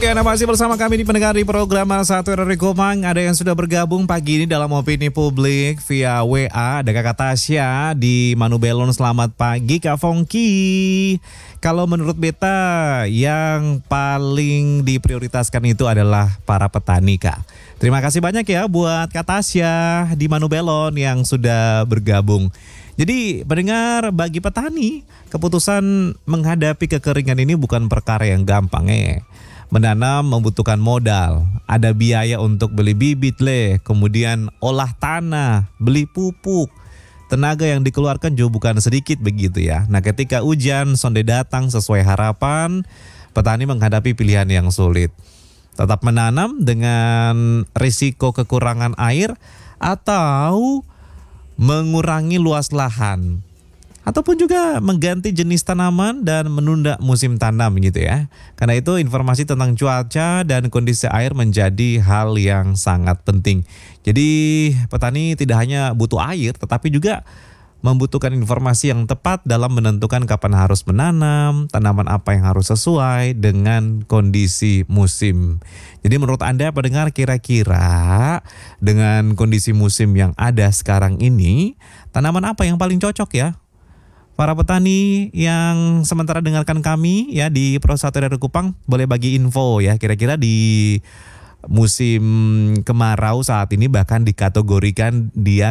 Ya, Anda masih bersama kami di pendengar di program Satu RRI Komang. Ada yang sudah bergabung pagi ini dalam opini publik via WA. Ada Kakak Tasya di Manubelon. Selamat pagi Kak Fongki. Kalau menurut Beta yang paling diprioritaskan itu adalah para petani, Kak. Terima kasih banyak ya buat Kak Tasya di Manubelon yang sudah bergabung. Jadi pendengar, bagi petani keputusan menghadapi kekeringan ini bukan perkara yang gampang Menanam membutuhkan modal, ada biaya untuk beli bibit kemudian olah tanah, beli pupuk. Tenaga yang dikeluarkan juga bukan sedikit begitu ya. Nah, ketika hujan sonde datang sesuai harapan, petani menghadapi pilihan yang sulit. Tetap menanam dengan risiko kekurangan air atau mengurangi luas lahan. Ataupun juga mengganti jenis tanaman dan menunda musim tanam gitu ya. Karena itu informasi tentang cuaca dan kondisi air menjadi hal yang sangat penting. Jadi petani tidak hanya butuh air tetapi juga membutuhkan informasi yang tepat dalam menentukan kapan harus menanam, tanaman apa yang harus sesuai dengan kondisi musim. Jadi menurut Anda pendengar, kira-kira dengan kondisi musim yang ada sekarang ini, tanaman apa yang paling cocok ya? Para petani yang sementara dengarkan kami ya di Pro 1 RRI Kupang, boleh bagi info ya, kira-kira di musim kemarau saat ini bahkan dikategorikan dia